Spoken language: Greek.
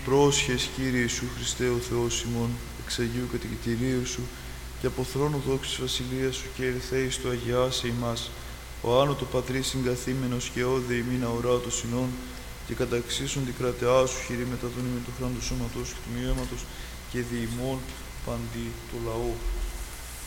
Πρόσχες, Κύριε Ιησού Χριστέ ο Θεός ημών, εξ Αγίου Κατοικητηρίου Σου και από θρόνου δόξης βασιλείας Σου και ερθέης το αγιάσε ημάς, ο άνω το Πατρί συγκαθήμενος και όδε ημίν αουρά του συνών και καταξίσουν την κρατεά Σου, Κύριε, μετά τον ημιν του χρόνου του σώματός και του μειώματος και δι' ημών παντί του λαού.